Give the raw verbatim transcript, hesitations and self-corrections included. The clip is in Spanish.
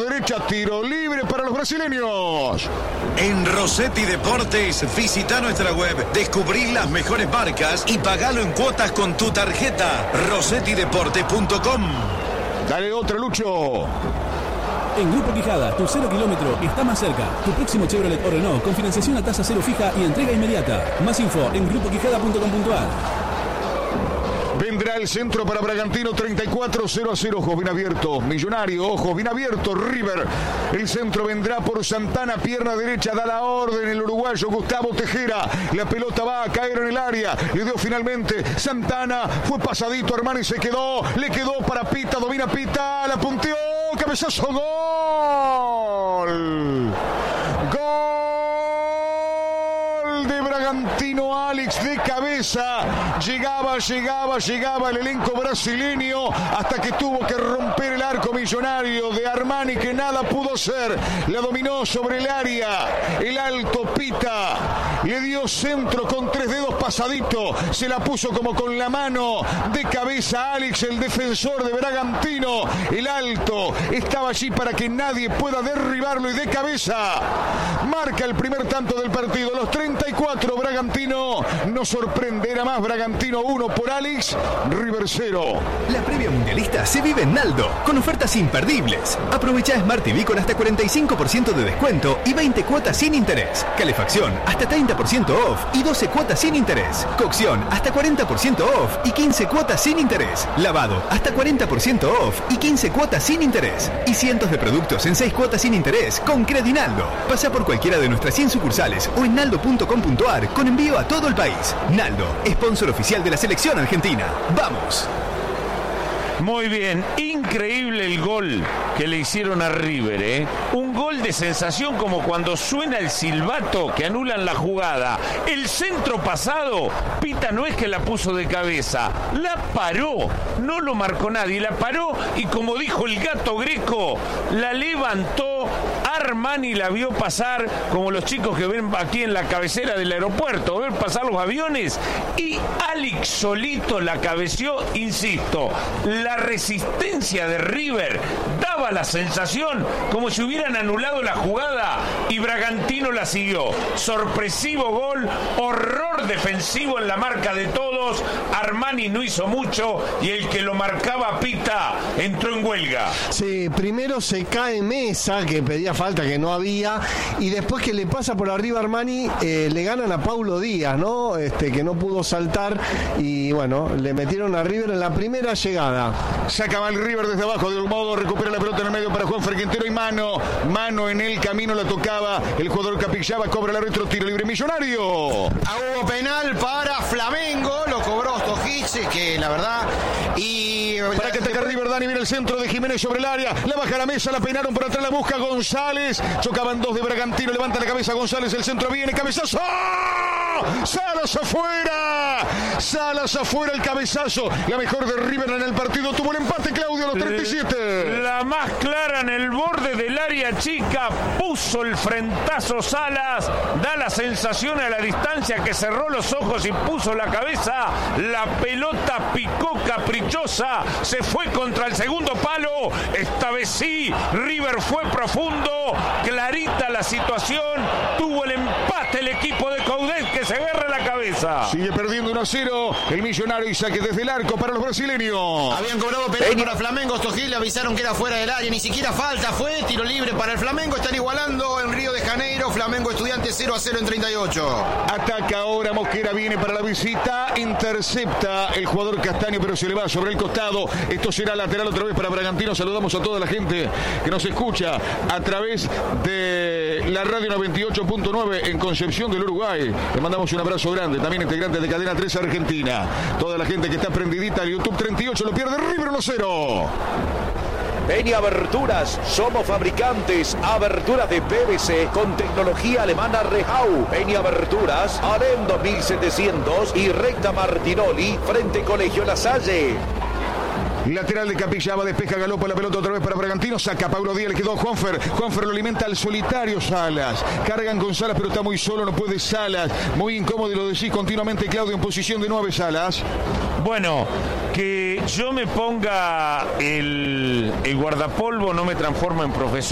derecha, tiro libre para los brasileños. En Rossetti Deportes, visita nuestra web, descubrí las mejores marcas y pagalo en cuotas con tu tarjeta. rossetti deportes punto com. Dale otra, Lucho. En Grupo Quijada, tu cero kilómetro está más cerca. Tu próximo Chevrolet o Renault con financiación a tasa cero fija y entrega inmediata. Más info en grupo quijada punto com punto a r. Vendrá el centro para Bragantino, treinta y cuatro cero a cero, ojos bien abiertos. Millonario, ojos bien abiertos, River. El centro vendrá por Santana, pierna derecha, da la orden el uruguayo Gustavo Tejera. La pelota va a caer en el área, le dio finalmente Santana, fue pasadito, Armani se quedó, le quedó para Pita, domina Pita, la punteó, cabezazo, gol. Gol de Bragantino, Alex de cabeza, llegaba, llegaba, llegaba el elenco brasileño hasta que tuvo que romper el arco millonario de Armani, que nada pudo hacer, la dominó sobre el área, el alto Pita, le dio centro con tres dedos pasadito, se la puso como con la mano de cabeza Alex, el defensor de Bragantino, el alto estaba allí para que nadie pueda derribarlo y de cabeza marca el primer tanto del partido, los treinta y cuatro, Bragantino no sorprenderá más, Bragantino uno por Alex, River cero. La previa mundialista se vive en Naldo, con ofertas imperdibles. Aprovecha Smart T V con hasta cuarenta y cinco por ciento de descuento y veinte cuotas sin interés. Calefacción hasta treinta por ciento off y doce cuotas sin interés. Cocción hasta cuarenta por ciento off y quince cuotas sin interés. Lavado hasta cuarenta por ciento off y quince cuotas sin interés. Y cientos de productos en seis cuotas sin interés con Credinaldo. Pasa por cualquiera de nuestras cien sucursales o en naldo punto com punto a r con envío a todo el país. Naldo, sponsor oficial de la selección argentina. ¡Vamos! Muy bien, increíble el gol que le hicieron a River, ¿eh? Un gol de sensación como cuando suena el silbato que anulan la jugada. El centro pasado, Pita no es que la puso de cabeza, la paró, no lo marcó nadie, la paró y como dijo el Gato Greco, la levantó. Armani la vio pasar como los chicos que ven aquí en la cabecera del aeropuerto, ven pasar los aviones, y Alex solito la cabeció, insisto, la resistencia de River daba la sensación como si hubieran anulado la jugada y Bragantino la siguió. Sorpresivo gol, horror defensivo en la marca de todos, Armani no hizo mucho y el que lo marcaba, Pita, entró en huelga. Sí, primero se cae Mesa, que pedía falta, que no había, y después que le pasa por arriba a Armani, eh, le ganan a Paulo Díaz, ¿no? Este, que no pudo saltar, y bueno, le metieron a River en la primera llegada. Saca mal River desde abajo, de un modo recupera la pelota en el medio para Juanfer Quintero y mano, mano en el camino, la tocaba el jugador Capixaba, cobra el árbitro, tiro libre millonario. Hubo penal para Flamengo, lo cobró Stojic, que la verdad, y para que ataque River, Dani, viene el centro de Jiménez sobre el área, la baja a la mesa, la peinaron por atrás, la busca González, chocaban dos de Bragantino, levanta la cabeza González, el centro viene, cabezazo, Salas afuera, Salas afuera, el cabezazo, la mejor de River en el partido, tuvo el empate Claudio a los treinta y siete. La más clara en el borde del área chica, puso el frentazo Salas, da la sensación a la distancia que cerró los ojos y puso la cabeza, la pelota picó caprichosa, se fue contra el segundo palo, esta vez sí, River fue profundo, clarita la situación, tuvo el empate el equipo de Coudet que se agarra la cabeza. Sigue perdiendo uno a cero, el millonario y saque desde el arco para los brasileños. Habían cobrado penal para Flamengo, Stojic le avisaron que era fuera del área, ni siquiera falta, fue tiro libre para el Flamengo, están igualando en Río de Janeiro, Flamengo Estudiantes cero a cero en treinta y ocho. Ataca ahora Mosquera, viene para la visita, intercepta el jugador Castaño, pero se le va sobre el costado. Esto será lateral otra vez para Bragantino. Saludamos a toda la gente que nos escucha a través de la radio noventa y ocho punto nueve en Concepción del Uruguay. Le mandamos un abrazo grande, también integrante de Cadena tres Argentina. Toda la gente que está prendidita al YouTube treinta y ocho, lo pierde River uno cero. Peña Aberturas, somos fabricantes, aberturas de P V C con tecnología alemana Rehau. Peña Aberturas, Arendo mil setecientos y Recta Martinoli, frente Colegio La Salle. Lateral de Capixaba, despeja, galopa la pelota otra vez para Bragantino, saca Paulo Díaz, le quedó Juanfer, Juanfer lo alimenta al solitario Salas, cargan con Salas pero está muy solo, no puede Salas, muy incómodo y lo decís continuamente Claudio en posición de nueve Salas. Bueno, que yo me ponga el, el guardapolvo no me transforma en profesor.